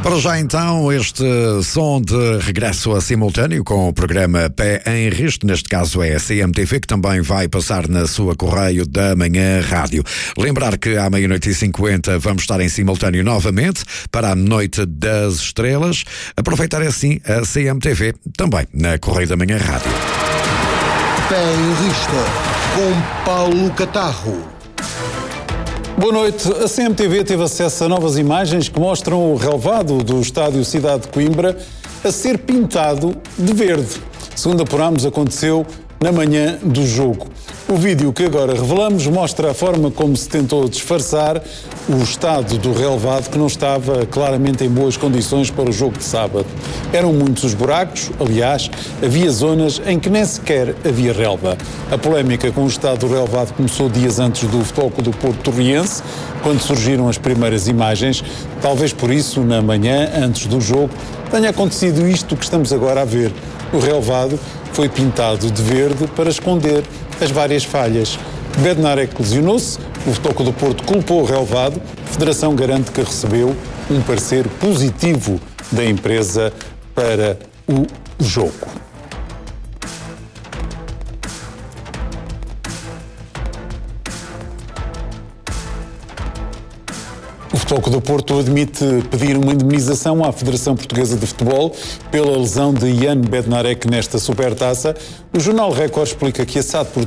Para já então este som de regresso a simultâneo com o programa Pé em Risco, neste caso é a CMTV, que também vai passar na sua Correio da Manhã Rádio. Lembrar que à 00:50 vamos estar em simultâneo novamente para a Noite das Estrelas. Aproveitar assim a CMTV também na Correio da Manhã Rádio. Pé em Risco com Paulo Catarro. Boa noite. A CMTV teve acesso a novas imagens que mostram o relvado do estádio Cidade de Coimbra a ser pintado de verde. Segundo apurámos, aconteceu na manhã do jogo. O vídeo que agora revelamos mostra a forma como se tentou disfarçar o estado do relvado, que não estava claramente em boas condições para o jogo de sábado. Eram muitos os buracos, aliás, havia zonas em que nem sequer havia relva. A polémica com o estado do relvado começou dias antes do Futebol Clube do Porto Torriense, quando surgiram as primeiras imagens. Talvez por isso, na manhã, antes do jogo, tenha acontecido isto que estamos agora a ver. O relvado foi pintado de verde para esconder as várias falhas. Bednarek lesionou-se, o Futebol Clube do Porto culpou o relvado, a Federação garante que recebeu um parecer positivo da empresa para o jogo. O Futebol Clube do Porto admite pedir uma indemnização à Federação Portuguesa de Futebol pela lesão de Jan Bednarek nesta Supertaça. O Jornal Record explica que a SAD